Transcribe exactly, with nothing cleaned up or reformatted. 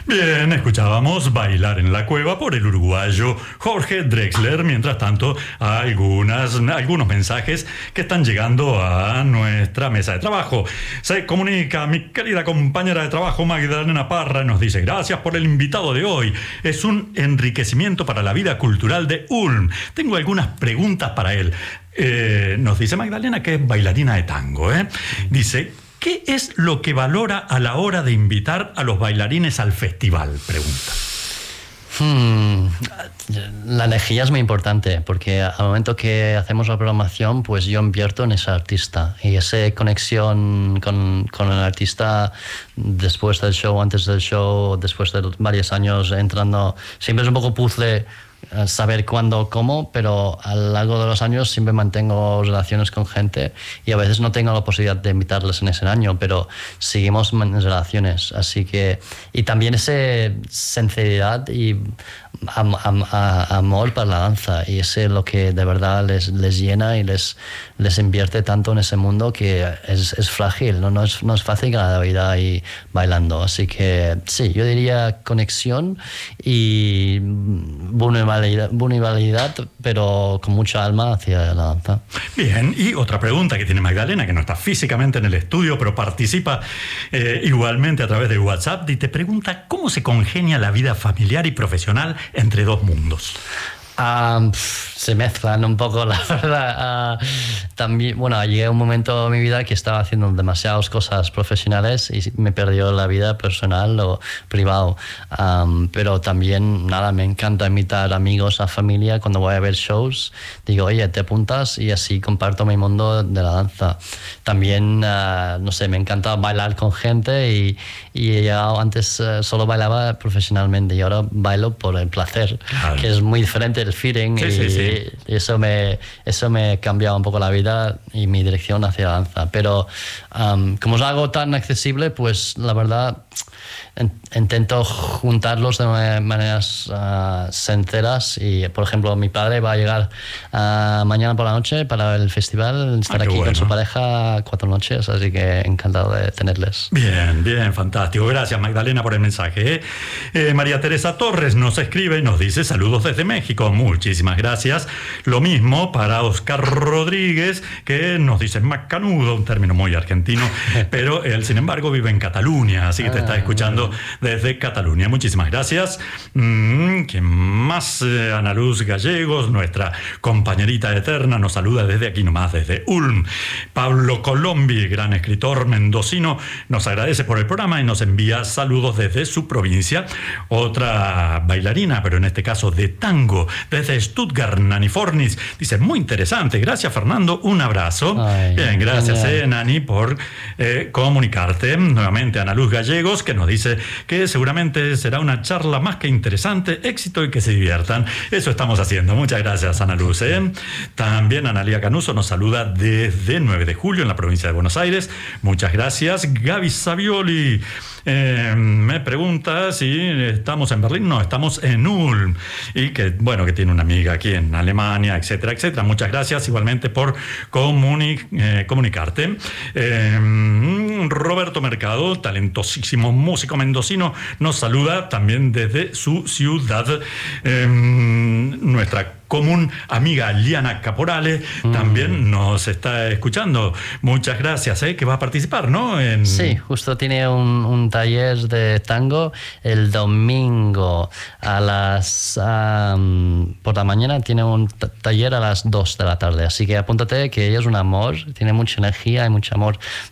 Bien, escuchábamos Bailar en la Cueva por el uruguayo Jorge Drexler. Mientras tanto, algunas, algunos mensajes que están llegando a nuestra mesa de trabajo. Se comunica mi querida compañera de trabajo Magdalena Parra, nos dice: gracias por el invitado de hoy. Es un enriquecimiento para la vida cultural de Ulm. Tengo algunas preguntas para él. Eh, nos dice Magdalena que es bailarina de tango, ¿eh? Dice: ¿qué es lo que valora a la hora de invitar a los bailarines al festival? Pregunta. Hmm, la energía es muy importante, porque al momento que hacemos la programación, pues yo invierto en ese artista, y esa conexión con, con el artista después del show, antes del show, después de varios años entrando, siempre es un poco puzzle saber cuándo, cómo, pero a lo largo de los años siempre mantengo relaciones con gente y a veces no tengo la posibilidad de invitarles en ese año, pero seguimos en relaciones, así que, y también esa sinceridad y am, am, a, amor para la danza, y ese es lo que de verdad les, les llena y les, les invierte tanto en ese mundo que es, es frágil, ¿no? No, es, no es fácil ganar la vida ahí bailando, así que sí, yo diría conexión y vulnerabilidad, vulnerabilidad, pero con mucha alma hacia la danza. Bien, y otra pregunta que tiene Magdalena, que no está físicamente en el estudio, pero participa eh, igualmente a través de WhatsApp, y te pregunta: ¿cómo se congenia la vida familiar y profesional entre dos mundos? Um, se mezclan un poco, la verdad. Uh, también, bueno, llegué a un momento de mi vida que estaba haciendo demasiadas cosas profesionales y me perdió la vida personal o privado. Um, pero también, nada, me encanta invitar amigos, a familia. Cuando voy a ver shows, digo: oye, ¿te apuntas? Y así comparto mi mundo de la danza. También, uh, no sé, me encanta bailar con gente y, y ya antes uh, solo bailaba profesionalmente y ahora bailo por el placer, claro, que es muy diferente el feeling, sí, y sí, sí. Eso me eso me cambió un poco la vida y mi dirección hacia la danza. Pero um, como es algo tan accesible, pues la verdad intento juntarlos de maneras uh, sinceras. Y por ejemplo, mi padre va a llegar uh, mañana por la noche para el festival, estar ah, aquí bueno. con su pareja cuatro noches, así que encantado de tenerles. Bien, bien, fantástico. Gracias, Magdalena, por el mensaje. ¿eh? Eh, María Teresa Torres nos escribe y nos dice: saludos desde México. Muchísimas gracias. Lo mismo para Oscar Rodríguez, que nos dice macanudo, un término muy argentino, pero él, sin embargo, vive en Cataluña, así que ah, te está escuchando desde Cataluña. Muchísimas gracias. Mm, ¿Quién más? Eh, Ana Luz Gallegos, nuestra compañerita eterna, nos saluda desde aquí nomás, desde Ulm. Pablo Colombi, gran escritor mendocino, nos agradece por el programa y nos envía saludos desde su provincia. Otra bailarina, pero en este caso de tango, desde Stuttgart, Nani Fornis, dice: muy interesante, gracias Fernando, un abrazo. Ay, bien, gracias eh, Nani por eh, comunicarte. Nuevamente Ana Luz Gallegos, que nos dice que seguramente será una charla más que interesante, éxito y que se diviertan. Eso estamos haciendo. Muchas gracias, Ana Luz. ¿eh? También Analia Canuso nos saluda desde nueve de julio en la provincia de Buenos Aires. Muchas gracias. Gaby Savioli eh, me pregunta si estamos en Berlín. No, estamos en Ulm. Y que, bueno, que tiene una amiga aquí en Alemania, etcétera, etcétera. Muchas gracias igualmente por comuni- eh, comunicarte. Eh, Roberto Mercado, talentosísimo músico mendocino, nos saluda también desde su ciudad. Eh, nuestra común amiga Liana Caporale mm. también nos está escuchando. Muchas gracias, ¿eh? Que va a participar, ¿no? En... Sí, justo tiene un, un taller de tango el domingo a las um, por la mañana, tiene un t- taller a las dos de la tarde, así que apúntate, que ella es un amor, tiene mucha energía y mucho amor